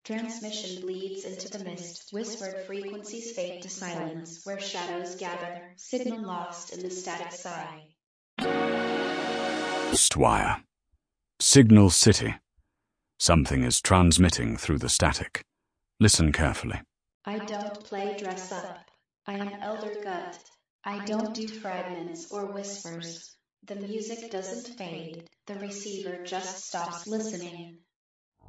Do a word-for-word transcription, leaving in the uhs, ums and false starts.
Transmission bleeds into the mist, whispered frequencies fade to silence, where shadows gather, signal lost in the static sigh. Ghostwire. Signal City. Something is transmitting through the static. Listen carefully. I don't play dress up. I am Elder Gut. I don't do fragments or whispers. The music doesn't fade. The receiver just stops listening.